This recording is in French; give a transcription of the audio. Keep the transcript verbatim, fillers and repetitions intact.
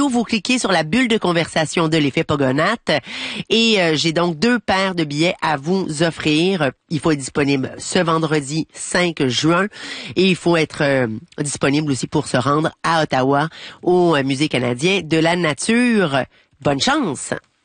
balado, vous cliquez sur la bulle de conversation de l'effet Pogonatte et euh, j'ai donc deux paires de billets à vous offrir. Il faut être disponible ce vendredi cinq juin et il faut être euh, disponible aussi pour se rendre à Ottawa au euh, Musée canadien de la nature. Bonne chance!